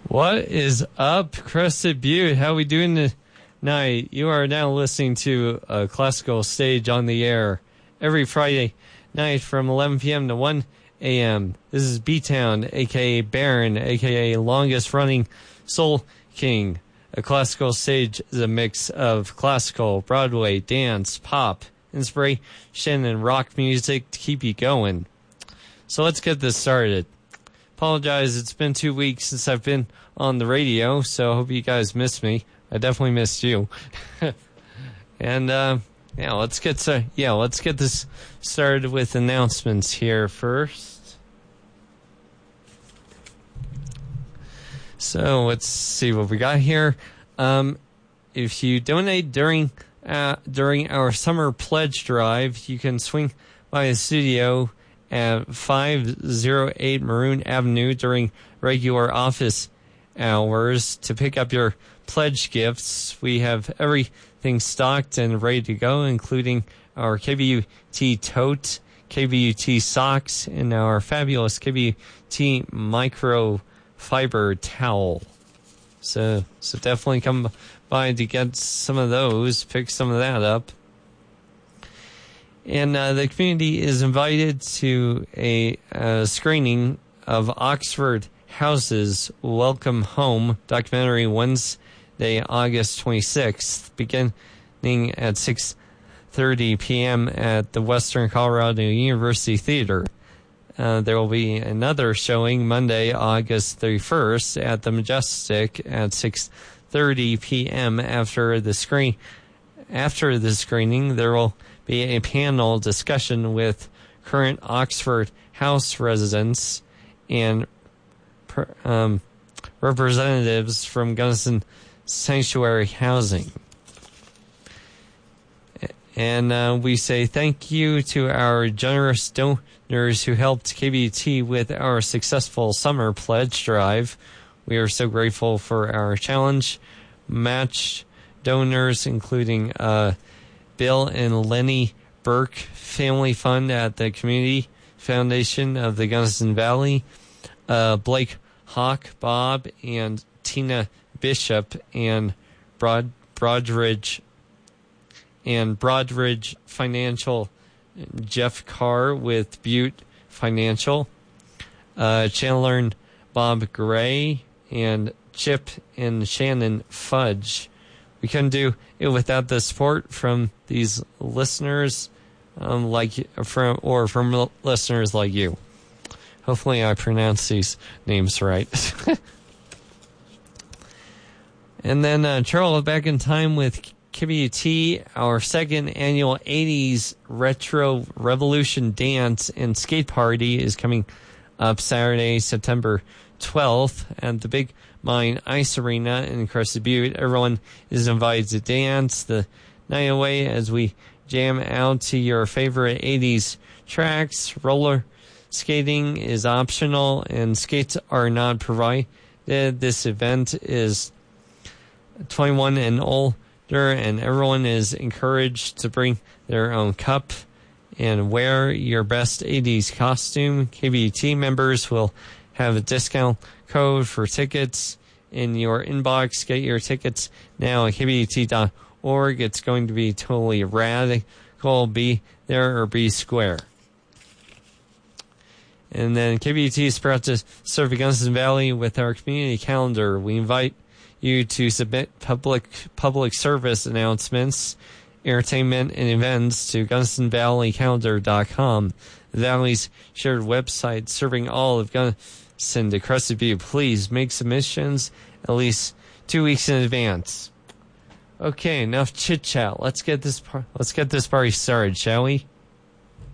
What is up, Crested Butte? How we doing tonight? You are now listening to a classical stage on the air every Friday night from 11 p.m. to 1 a.m. This is B-Town, a.k.a. Baron, a.k.a. longest running Soul King. A classical stage is a mix of classical, Broadway, dance, pop, inspiration, and rock music to keep you going. So let's get this started. Apologize, it's been 2 weeks since I've been on the radio, so I hope you guys missed me. I definitely missed you. And let's get this started with announcements here first. So let's see what we got here. If you donate during our summer pledge drive, you can swing by the studio at 508 Maroon Avenue during regular office hours to pick up your pledge gifts. We have everything stocked and ready to go, including our KBUT tote, KBUT socks, and our fabulous KBUT microfiber towel. So definitely come by to get some of those, pick some of that up. And the community is invited to a screening of Oxford House's Welcome Home documentary Wednesday, August 26th, beginning at 6:30 p.m. at the Western Colorado University Theater. There will be another showing Monday, August 31st at the Majestic at 6:30 p.m. After the screening, there will be a panel discussion with current Oxford House residents and representatives from Gunnison Sanctuary Housing. And we say thank you to our generous donors who helped KBUT with our successful summer pledge drive. We are so grateful for our challenge match donors, including Bill and Lenny Burke Family Fund at the Community Foundation of the Gunnison Valley, Blake Hawk, Bob, and Tina Bishop, and Broadridge Financial, Jeff Carr with Butte Financial, Chandler and Bob Gray, and Chip and Shannon Fudge. We couldn't do it without the support from these listeners, from listeners like you. Hopefully, I pronounce these names right. And then travel back in time with KBUT. Our second annual 80s Retro Revolution Dance and Skate Party is coming up Saturday, September 12th at the Big Mine Ice Arena in Crested Butte. Everyone is invited to dance the night away as we jam out to your favorite 80s tracks. Roller skating is optional and skates are not provided. This event is 21 and older, and everyone is encouraged to bring their own cup and wear your best 80s costume. KBUT members will have a discount code for tickets in your inbox. Get your tickets now at kbut.org. It's going to be totally radical. Be there or be square. And then KBUT is proud to serve the Gunnison Valley with our community calendar. We invite you to submit public service announcements, entertainment, and events to GunnisonValleyCalendar.com, the Valley's shared website serving all of Gunnison to Crested Butte. Please make submissions at least 2 weeks in advance. Okay, enough chit chat. Let's get this party started, shall we?